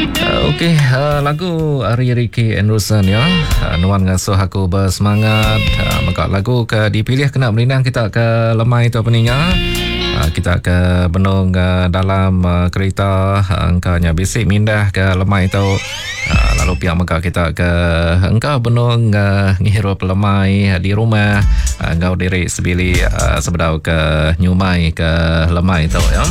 Okey, lagu Ricky Anderson ya. Nuan ngasuh aku bersemangat. Maka lagu ke dipilih kena melinang kita ke lemai tu apa ni ya. Kita ke benung dalam kereta angkanya bisik mindah ke lemai tu. Lalu pihak maka kita ke engkau benung ngihirup lemai di rumah. Engkau diri sebili sebedau ke nyumai ke lemai tu ya.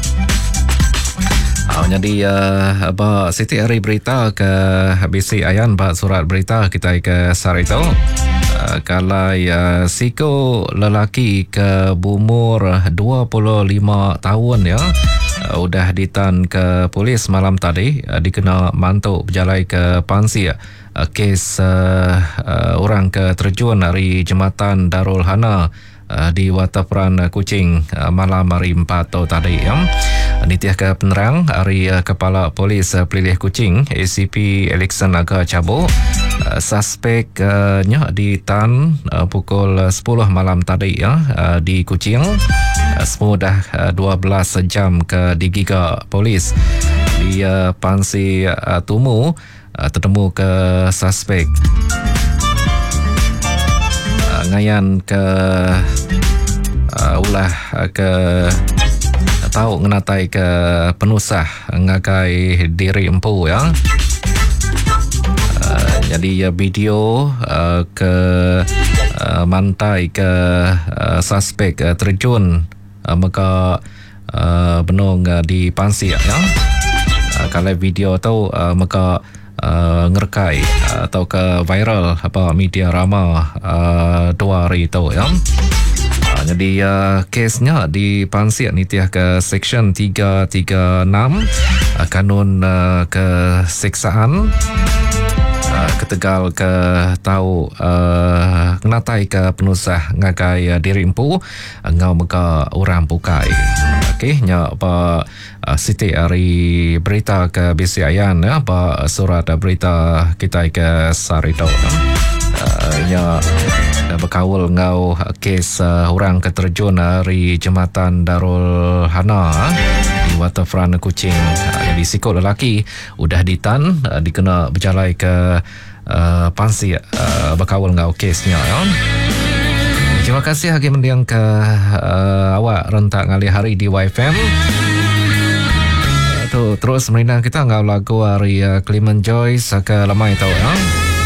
Jadi Siti Ari berita ke BC Ayan Pak surat berita kita ke sari tu kalau siko lelaki ke umur 25 tahun ya udah ditan ke polis malam tadi dikena mantuk berjalai ke pansi kes orang ke terjun dari jembatan Darul Hana di Waterfront Kuching malam hari 4 tadi ya. Nitiah ke penerang hari Kepala Polis Pelilih Kuching ACP Alexan Aga Cabo suspeknya ditan pukul 10 malam tadi ya di Kuching semudah 12 jam ke digiga polis di Pansi Tumu tertemu ke suspek ngayan ke ulah ke tahu ngenatai ke penusah ngakai diri empu ya. Jadi video ke mantai ke suspek terjun maka benung di pansi ya. Kalau video tu maka ngerkai atau ke viral apa media rama 2 hari tu ya. Jadi kesnya di pansi nitiah ke seksyen 336 kanun keseksaan ketegal ke tahu ngenatai ke penusah ngakai diri empu ngau muka orang pukai. Okey nya apa Siti Ari berita ke BC Ayan ya apa surat berita kita ke Sarito ya berkawal ngau kes orang keterjun dari jembatan Darul Hana di Waterfront Kuching. Jadi sikut lelaki udah ditan dikena berjalai ke pansi berkawal ngau kesnya ya. Terima kasih hagi mendiang ke awak rentak ngali hari di YFM. Tu terus melinang kita ngau lagu hari Clement Joyce ke lemai tau ya.